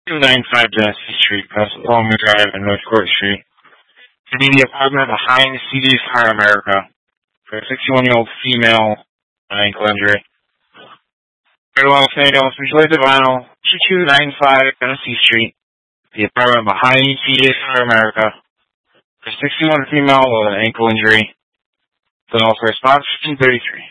295 Genesee Street, past Palmer Drive and North Court Street. To be the apartment behind CD's Car America for a 61-year-old female on ankle injury. Very well, San Diego, Visualize Vinyl, 2295 Genesee Street. The apartment behind CD's Car America for a 61 female with an ankle injury. Then also response 1533.